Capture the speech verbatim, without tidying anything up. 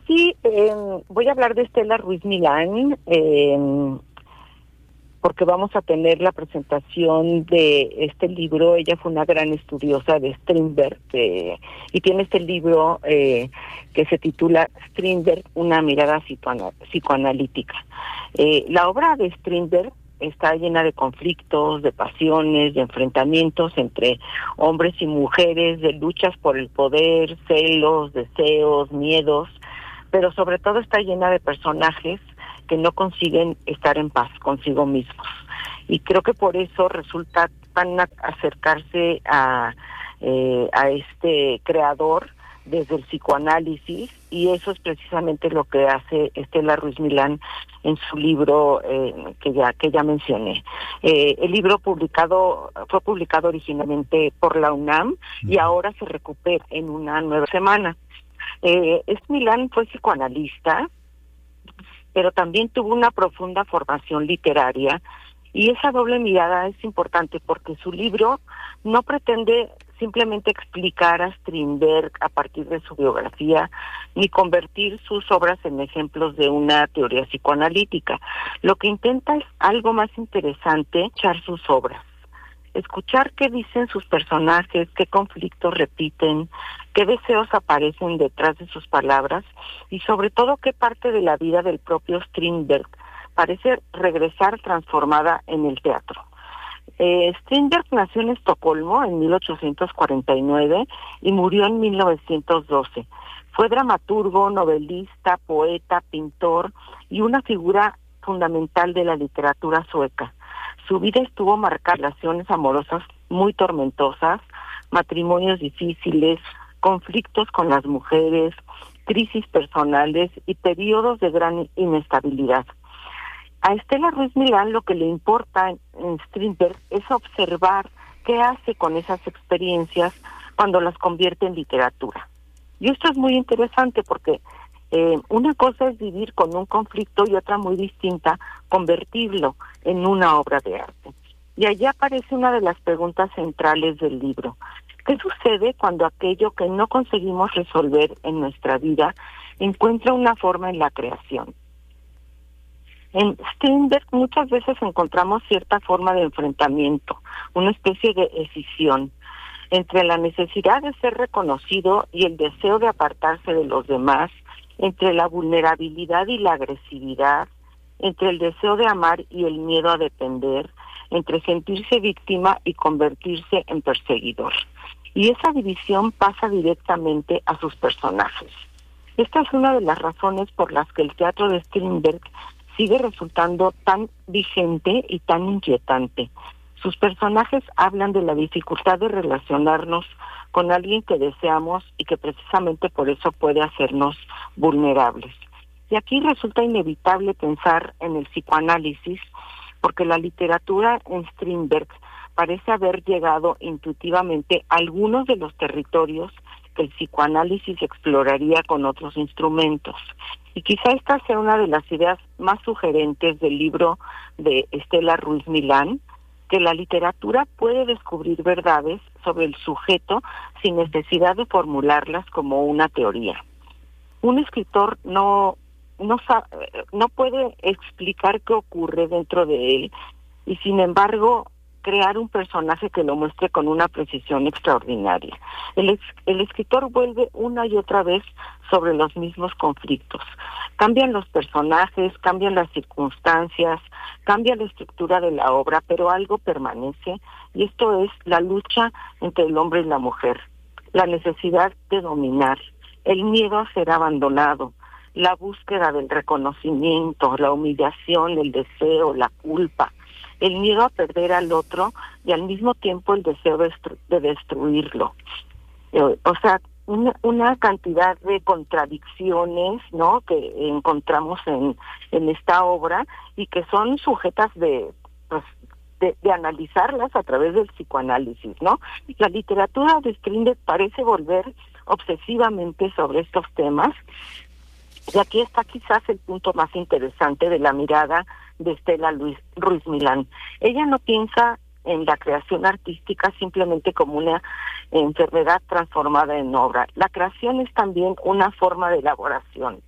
sí, eh, voy a hablar de Estela Ruiz Milán, eh, porque vamos a tener la presentación de este libro. Ella fue una gran estudiosa de Strindberg, eh, y tiene este libro eh, que se titula Strindberg, una mirada psicoanal- psicoanalítica. Eh, la obra de Strindberg está llena de conflictos, de pasiones, de enfrentamientos entre hombres y mujeres, de luchas por el poder, celos, deseos, miedos, pero sobre todo está llena de personajes que no consiguen estar en paz consigo mismos. Y creo que por eso resulta tan acercarse a, eh, a este creador desde el psicoanálisis, y eso es precisamente lo que hace Estela Ruiz Milán en su libro eh, que ya que ya mencioné. Eh, el libro publicado fue publicado originalmente por la UNAM y ahora se recupera en una nueva semana. Eh, este Milán fue psicoanalista, pero también tuvo una profunda formación literaria, y esa doble mirada es importante porque su libro no pretende simplemente explicar a Strindberg a partir de su biografía, ni convertir sus obras en ejemplos de una teoría psicoanalítica. Lo que intenta es algo más interesante: echar sus obras, escuchar qué dicen sus personajes, qué conflictos repiten, qué deseos aparecen detrás de sus palabras, y sobre todo qué parte de la vida del propio Strindberg parece regresar transformada en el teatro. Eh, Strindberg nació en Estocolmo en mil ochocientos cuarenta y nueve y murió en mil novecientos doce. Fue dramaturgo, novelista, poeta, pintor y una figura fundamental de la literatura sueca. Su vida estuvo marcada por relaciones amorosas muy tormentosas, matrimonios difíciles, conflictos con las mujeres, crisis personales y periodos de gran inestabilidad. A Estela Ruiz Milán lo que le importa en Strindberg es observar qué hace con esas experiencias cuando las convierte en literatura. Y esto es muy interesante porque eh, una cosa es vivir con un conflicto y otra muy distinta, convertirlo en una obra de arte. Y allí aparece una de las preguntas centrales del libro. ¿Qué sucede cuando aquello que no conseguimos resolver en nuestra vida encuentra una forma en la creación? En Strindberg muchas veces encontramos cierta forma de enfrentamiento, una especie de escisión entre la necesidad de ser reconocido y el deseo de apartarse de los demás, entre la vulnerabilidad y la agresividad, entre el deseo de amar y el miedo a depender, entre sentirse víctima y convertirse en perseguidor. Y esa división pasa directamente a sus personajes. Esta es una de las razones por las que el teatro de Strindberg sigue resultando tan vigente y tan inquietante. Sus personajes hablan de la dificultad de relacionarnos con alguien que deseamos y que precisamente por eso puede hacernos vulnerables. Y aquí resulta inevitable pensar en el psicoanálisis, porque la literatura en Strindberg parece haber llegado intuitivamente a algunos de los territorios que el psicoanálisis exploraría con otros instrumentos. Y quizá esta sea una de las ideas más sugerentes del libro de Estela Ruiz Milán, que la literatura puede descubrir verdades sobre el sujeto sin necesidad de formularlas como una teoría. Un escritor no, no, sabe, no puede explicar qué ocurre dentro de él y, sin embargo, crear un personaje que lo muestre con una precisión extraordinaria. El, el escritor vuelve una y otra vez sobre los mismos conflictos. Cambian los personajes, cambian las circunstancias, cambia la estructura de la obra, pero algo permanece, y esto es la lucha entre el hombre y la mujer, la necesidad de dominar, el miedo a ser abandonado, la búsqueda del reconocimiento, la humillación, el deseo, la culpa, el miedo a perder al otro y al mismo tiempo el deseo de, destru- de destruirlo. Eh, o sea, una, una cantidad de contradicciones, ¿no?, que encontramos en, en esta obra y que son sujetas de, pues, de, de analizarlas a través del psicoanálisis, ¿no? La literatura de Strindberg parece volver obsesivamente sobre estos temas, y aquí está quizás el punto más interesante de la mirada de Estela Ruiz, Ruiz Milán. Ella no piensa en la creación artística simplemente como una enfermedad transformada en obra. La creación es también una forma de elaboración.